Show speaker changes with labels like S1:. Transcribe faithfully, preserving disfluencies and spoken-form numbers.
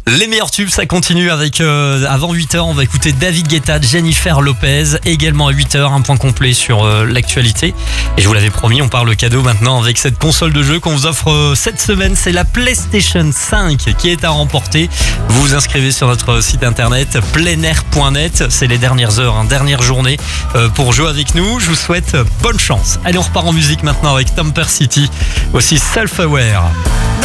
S1: Les meilleurs tubes, ça continue avec euh, avant huit heures, on va écouter David Guetta, Jennifer Lopez, également à huit heures, un point complet sur euh, l'actualité. Et je vous l'avais promis, on parle cadeau maintenant avec cette console de jeu qu'on vous offre euh, cette semaine, c'est la PlayStation cinq qui est à remporter. Vous vous inscrivez sur notre site internet pleinair point net, c'est les dernières heures, hein, dernière journée euh, pour jouer avec nous. Je vous souhaite bonne chance. Allez, on repart en musique maintenant avec Temper City, aussi Self-Aware.